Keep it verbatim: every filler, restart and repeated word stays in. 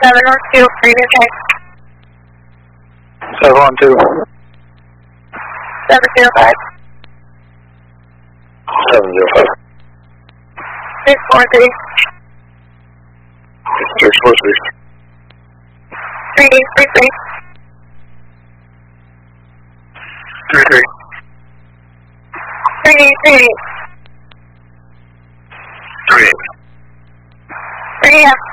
seven one two, previous check. seven one two. seven zero five. seven zero five. six four three. six four three. three eight three three. three three. three eight three eight. three eight. three eight.